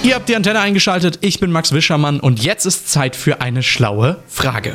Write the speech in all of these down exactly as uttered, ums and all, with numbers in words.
Ihr habt die Antenne eingeschaltet, ich bin Max Wischermann und jetzt ist Zeit für eine schlaue Frage.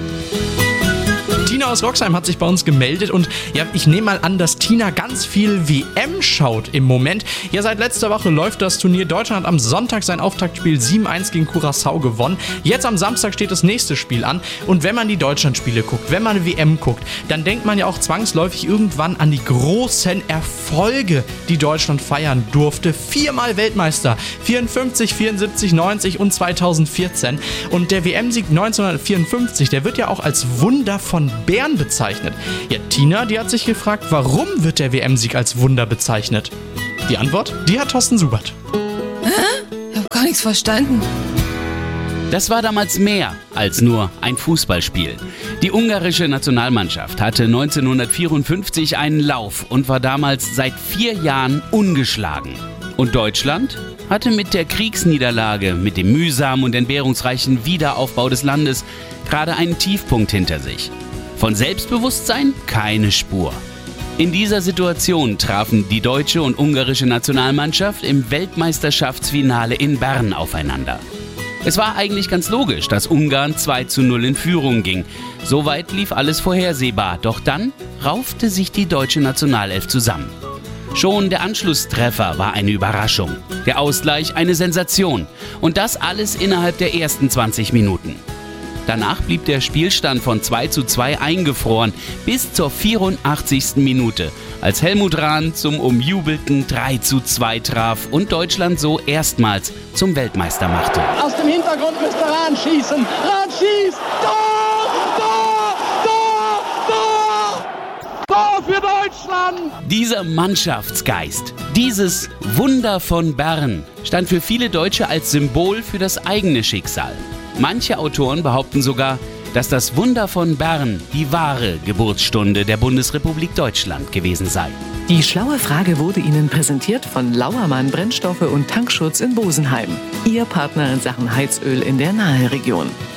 Tina aus Roxheim hat sich bei uns gemeldet und ja, ich nehme mal an, dass Tina ganz viel W M schaut im Moment. Ja, seit letzter Woche läuft das Turnier. Deutschland hat am Sonntag sein Auftaktspiel sieben eins gegen Curaçao gewonnen. Jetzt am Samstag steht das nächste Spiel an und wenn man die Deutschlandspiele guckt, wenn man eine W M guckt, dann denkt man ja auch zwangsläufig irgendwann an die großen Erfolge, die Deutschland feiern durfte. Viermal Weltmeister, vierundfünfzig, vierundsiebzig, neunzig und zweitausendvierzehn. Und der W M-Sieg neunzehnhundertvierundfünfzig, der wird ja auch als Wunder von Bern bezeichnet. Ja, Tina, die hat sich gefragt, warum wird der W M-Sieg als Wunder bezeichnet? Die Antwort, die hat Thorsten Subert. Hä? Ich hab gar nichts verstanden. Das war damals mehr als nur ein Fußballspiel. Die ungarische Nationalmannschaft hatte neunzehnhundertvierundfünfzig einen Lauf und war damals seit vier Jahren ungeschlagen. Und Deutschland hatte mit der Kriegsniederlage, mit dem mühsamen und entbehrungsreichen Wiederaufbau des Landes gerade einen Tiefpunkt hinter sich. Von Selbstbewusstsein keine Spur. In dieser Situation trafen die deutsche und ungarische Nationalmannschaft im Weltmeisterschaftsfinale in Bern aufeinander. Es war eigentlich ganz logisch, dass Ungarn zwei zu null in Führung ging. Soweit lief alles vorhersehbar, doch dann raufte sich die deutsche Nationalelf zusammen. Schon der Anschlusstreffer war eine Überraschung, der Ausgleich eine Sensation und das alles innerhalb der ersten zwanzig Minuten. Danach blieb der Spielstand von zwei zu zwei eingefroren bis zur vierundachtzigsten Minute, als Helmut Rahn zum umjubelten drei zu zwei traf und Deutschland so erstmals zum Weltmeister machte. Aus dem Hintergrund müsste Rahn schießen. Rahn schießt! Tor! Tor! Tor! Tor! Tor für Deutschland! Dieser Mannschaftsgeist, dieses Wunder von Bern, stand für viele Deutsche als Symbol für das eigene Schicksal. Manche Autoren behaupten sogar, dass das Wunder von Bern die wahre Geburtsstunde der Bundesrepublik Deutschland gewesen sei. Die schlaue Frage wurde Ihnen präsentiert von Lauermann Brennstoffe und Tankschutz in Bosenheim. Ihr Partner in Sachen Heizöl in der Nahe Region.